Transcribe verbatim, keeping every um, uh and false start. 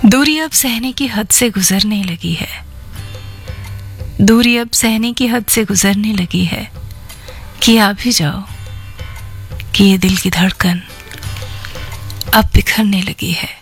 दूरी अब सहने की हद से गुजरने लगी है। दूरी अब सहने की हद से गुजरने लगी है कि आ भी जाओ कि ये दिल की धड़कन अब बिखरने लगी है।